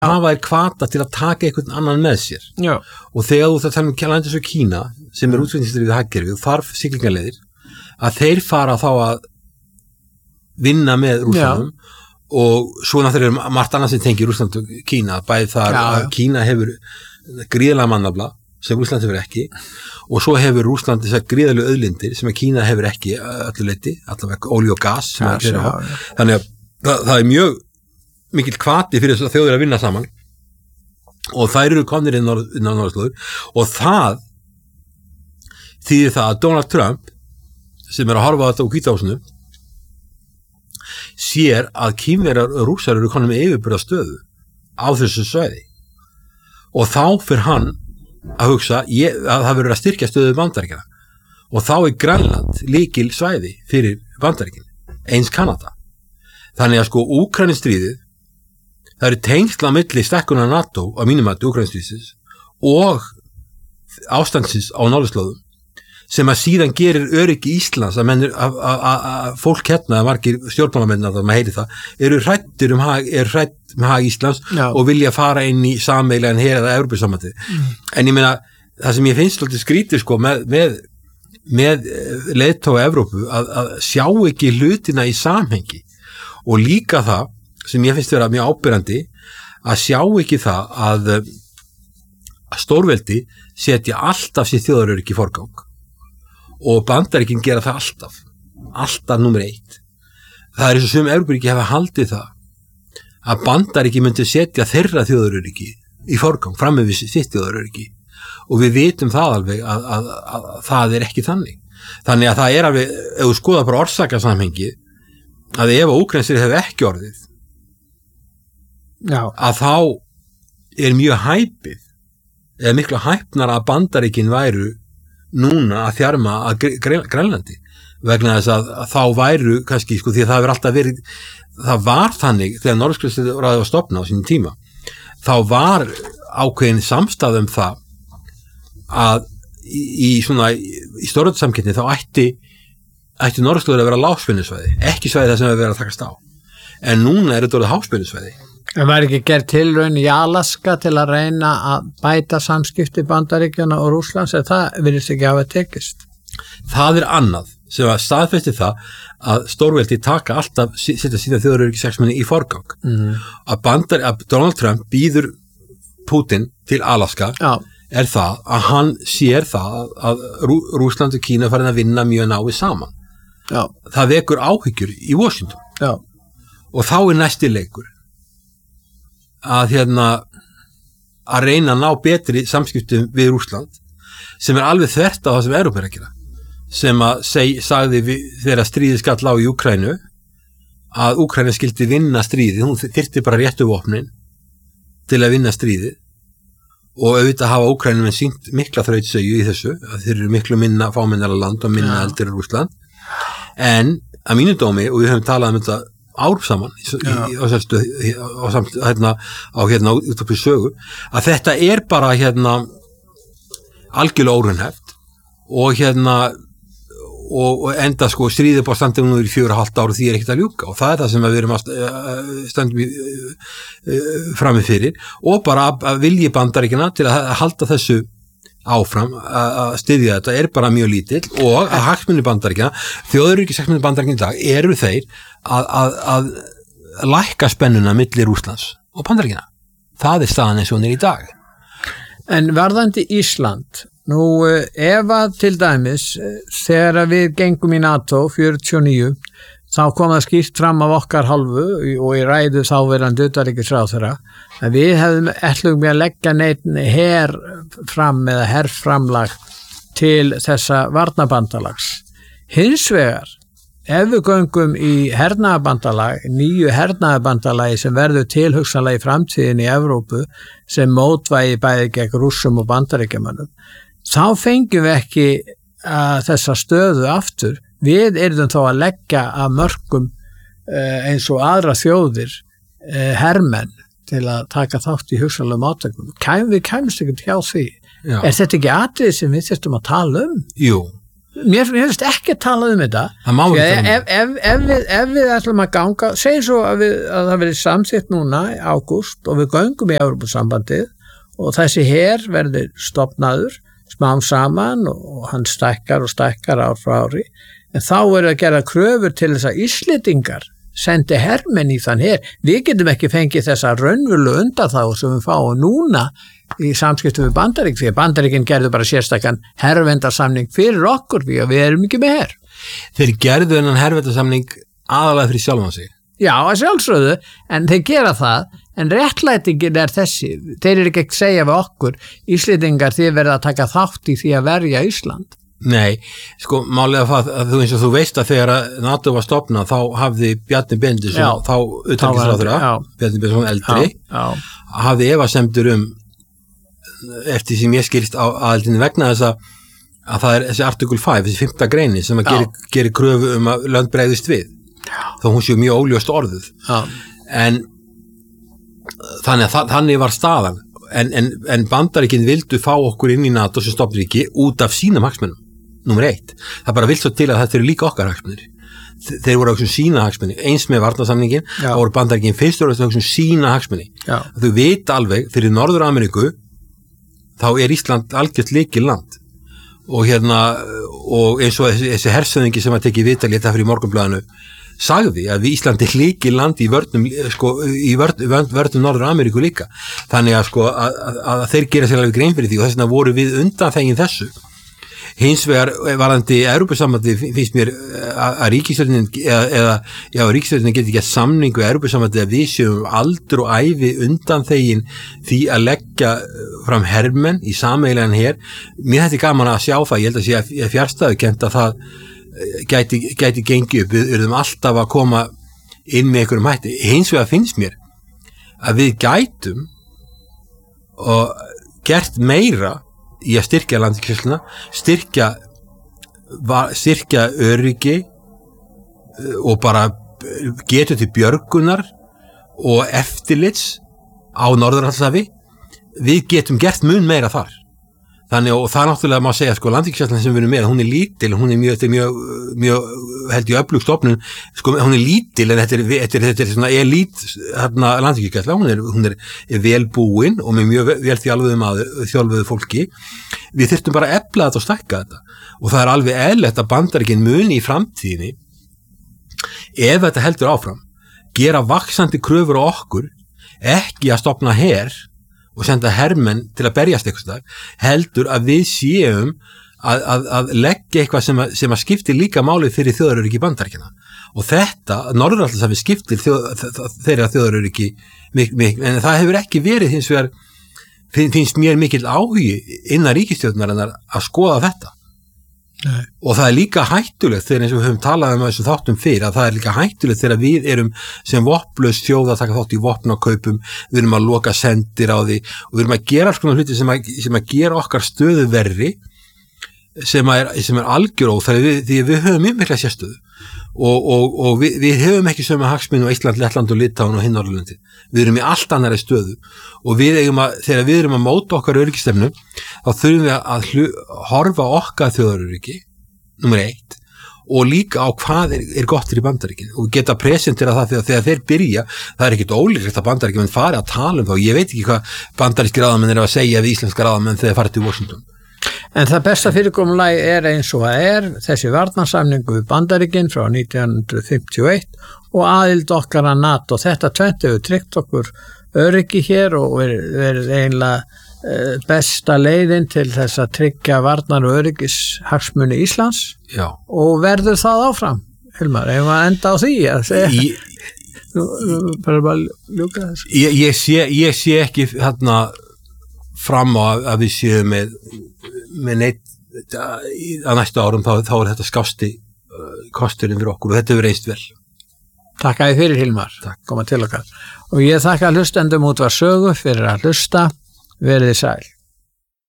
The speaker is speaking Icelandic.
hafa hvata til að taka einhvern annan með sér. Já. Og þegar þú það landið svo Kína, sem útflutningsdrifið hagkerfi, og þarf siglingaleiðir, að þeir fara þá að vinna með Rússlandum, og svo náttúrulega margt annað sem tengir Rússland og Kína, bæði þar að Kína hefur gríðarlega mannafla sem Rússland hefur ekki, og svo hefur Rússland þessar gríðarlegu auðlindir sem að Kína hefur ekki öllu leyti, allavega olíu og gas þannig að það er mjög mikill hvati fyrir þess að þjóðir að vinna saman og þær eru komnir inn á norðurslóðir og það þýðir það að Donald Trump sem er að horfa á þetta úr Hvíta húsinu sér að Kínverjar og Rússar eru konum með yfirburðastöðu á þessu svæði og þá fyrir hann að hugsa að það verður að styrkja stöðu Bandaríkjanna og þá er Grænland lykil svæði fyrir Bandaríkin, eins Kanada. Þannig að sko Úkraínustríðið, það eru tengsl á milli stækkunar NATO á mínumati Úkraínustríðsins og ástandsins á norðurslóðum sem að síðan gerir öryggi Íslands að fólk hérna, margir stjórnmálamenn að maður heyri það, eru hrættir hrætt með hag Íslands og vilja fara inn í sameiginlegan her eða Evrópusambandið. En ég meina, það sem ég finnst svolítið skrítið sko með leiðtoga Evrópu að sjá ekki hlutina í samhengi og líka það sem ég finnst vera mjög ábyrrandi að sjá ekki það að stórveldi setja alltaf sér þjóðaröryggi í forgang og Bandaríkin gera það alltaf númer 1. Það er eins og sum Evrópuríki hafa haldið það að Bandaríkin myndi setja þeirra þjóðaröryggi í forgang fram með sitt þjóðaröryggi og við vitum það alveg að það er ekki þannig. Þannig að það er alveg, ef þú skoðar bara orsakasamhengi að ef Úkraínustríðið hefði ekki orðið að þá er mjög hæpið eða miklu hæpnar að Bandaríkin væru núna að þjarma að Grænlandi vegna þess að þá væru kannski sko því að það hefur alltaf verið það var þannig þegar Norðurskautsráðið var stofnað á sínum tíma þá var ákveðin samstæða það að í stóröldssamkeppni þá ætti Norðurslóðir að vera lágspennusvæði ekki svæði það sem hefur verið að takast á en núna er þetta orðið háspennusvæði. En var ekki gerð tilraun í Alaska til að reyna að bæta samskipti Bandaríkjanna og Rússlands en það virðist ekki hafa tekist? Það er annað sem að staðfesti það að stórveldi taka alltaf setja síðan þjóðaröryggishagsmuni í forgang. Að Donald Trump býður Putin til Alaska er það að hann sér það að Rússland og Kína farin að vinna mjög náið saman. Það vekur áhyggjur í Washington. Og þá er næsti leikur að reyna að ná betri samskiptum við Rússland sem er alveg þvert á það sem Evrópa er að gera sem að sagði þegar stríðið skall á í Úkraínu að Úkraína skildi vinna stríðið hún þyrfti bara réttu vopnin til að vinna stríðið og auðvitað hafa Úkraínu með sýnt mikla þrautsegju í þessu að þeir eru miklu minna fámennara land og minna eldir en Rússland en að mínu dómi og við höfum talað um þetta árum saman á útvarpi sögu að þetta er bara algjörlega óraunhæft og enda sko stríðið bara standið nú í 4,5 ára því er ekkert að ljúka og það er það sem við erum að standum frammi fyrir og bara að vilji Bandaríkjanna til að halda þessu áfram að styðja þetta er bara mjög lítill og að hagsmunir Bandaríkjanna þjóðaröryggishagsmunir Bandaríkjanna í dag eru þeir að lækka spennuna milli Rússlands og Bandaríkjanna. Það er staðan eins og hún er í dag. En varðandi Ísland, nú ef að til dæmis þegar við gengum í NATO 49 þá kom það skýrt fram af okkar hálfu og í ræðu þáverandi utanríkisráðherra að við hefðum ætlum að leggja neitt her fram eða herframlag til þessa varnarbandalags. Hins vegar, ef við göngum í hernaðarbandalag, nýju hernaðarbandalagi sem verður tilhugsanlega í framtíðin í Evrópu sem mótvægi bæði gegn Rússum og Bandaríkjamönnum, þá fengjum við ekki þessa stöðu aftur. Við erum þá að leggja að mörkum eins og aðra þjóðir hermenn til að taka þátt í hugsanlegum átökum. Við kæmumst ekki hjá því. Er þetta ekki atriði sem við þurftum að tala um? Jú, mér finnst ekki að tala þetta. Það má ekki tala ef við ætlum að ganga, segjum svo að það verið samþykkt núna í ágúst og við göngum í Evrópusambandið og þessi her verður stofnaður smám saman og hann stækkar ár frá ári, en þá að gera kröfur til þess að Íslendingar sendi hermenn í þann her. Við getum ekki fengið þessa raunverulega undanþágu sem við fáum núna í samskiptum við Bandaríkin, því að Bandaríkin gerðu bara sérstakann herrvendarsamning fyrir okkur, því að við erum ekki með her. Þeir gerðu þennan herrvendarsamning aðalega fyrir sjálfan sig. Já, að sjálfsögðu, en þeir gera það, en réttlætingin þessi. Þeir eru ekki að segja við okkur, Íslendingar, þið verða að taka þátt í því að verja Ísland. Nei, sko, málega að þú eins og þú veist að þegar NATO var stofnað, þá hafði Bjarni Benediktsson, þá utanríkisráðherra, Bjarni Benediktsson eldri, hafði efasemdir eftir sem ég skilst á aðeldinni vegna þess að það þessi artikul 5, þessi 5. greinin sem að gerir kröfu að lönd bregðist við, þó hún séu mjög óljóst orðuð. En þannig var staðan, en Bandaríkin vildu fá okkur inn í NATO sem stofnríki út af sínum hagsmunum, númer 1. Það bara vill svo til að þetta eru líka okkar hagsmunir. Þeir voru að hugsa sína hagsmuni, eins með varnarsamningin, þá voru Bandaríkin fyrst og að hugsa sína hagsmuni. Þau vita alveg, fyrir Norður Ameríku þá Ísland algjört lykilland og og eins og þessi hersöðingi sem að teki viðtal þetta fyrir Morgunblaðinu sagði að Ísland lykilland í vörnum vörnum Norður Ameríku líka, þannig að þeir gera sér alveg grein fyrir því og þess vegna voru við undanþegin þessu. Hins vegar varðandi Evrópusambandið finnst mér að ríkisstjórnin ríkisstjórnin geti ekki samning við Evrópusambandið að við séum aldur og ævi undanþegin því að leggja fram hermenn í sameiginlegan her. Mér þetta gaman að sjá það, ég held að sé fjarstæðukennt að það gæti gengið upp, við erum alltaf að koma inn með einhverjum hætti. Hins vegar finnst mér að við gætum og gert meira í að styrkja landhelgisgæsluna, styrkja öryggi og bara getu til björgunar og eftirlits á Norður-Atlantshafi. Við getum gert mun meira þar. Þannig, og það náttúrulega má segja, landhelgisgæslan sem við erum með, hún lítil, hún mjög held ég öflug stofnun, hún lítil, en þetta er svona elít landhelgisgæsla, hún vel búin og með mjög vel þjálfuðu fólki. Við þyrftum bara að efla þetta og stækka þetta, og það er alveg eðlilegt að Bandaríkin muni í framtíðinni, ef þetta heldur áfram, gera vaxandi kröfur á okkur, ekki að stofna her og senda hermenn til að berjast eitthvað, heldur að við séum að leggja eitthvað sem að skiptir líka málið fyrir þjóðaröryggi Bandaríkjanna. Og þetta, Norður-Atlantshafi skiptir þeirra þjóðaröryggi mikið, en það hefur ekki verið hins vegar, finnst mér mikill áhugi innan ríkisstjórnarinnar að skoða þetta. Nei. Og það er líka hættulegt þegar eins og við höfum talað þessu þáttum fyrir, að það er líka hættulegt þegar við erum sem vopnlaus þjóð að taka þátt í vopnakaupum, við erum að loka sendir á því og við erum að gera svona hluti sem að gera okkar stöðu verri, sem er algjör óþarfi, því við höfum mikla sérstöðu og við höfum ekki sömu hagsmuni á Ísland, Lettland og Litauen og hinn Norðurlöndin. Við erum í allt annarri stöðu og þegar við erum að móta okkar öryggisstefnu, þá þurfum við að horfa okkar þjóðaröryggi, númer 1, og líka á hvað er gott fyrir Bandaríkin og geta presentera það þegar þeir byrja. Það er ekkit ólíklegt að Bandaríkjamenn fari að tala þá. Ég veit ekki hvað bandarískir ráðamenn að segja við íslenskir ráðamenn þegar farið til Washington. En það besta fyrirkomulagi er eins og það þessi varnarsamningu við Bandaríkin frá 1951 og aðild okkar að NATO. Þetta tvennt hefur tryggt okkur öryggi hér og verið eiginlega besta leiðin til þess að tryggja varnar og öryggis hagsmuni Íslands. Já. Og verður það áfram, Hilmar, ef maður enda á því að segja. Bara ljúka þessu. Ég sé ekki þarna fram á að við séum með neitt að næstu árum þá er þetta skásti kosturinn fyrir okkur og þetta hefur reynst vel. Takk að þið fyrir, Hilmar. Takk. Koma til okkar. Og ég þakka hlustendum Útvarp Sögu fyrir að hlusta. Verið sæl.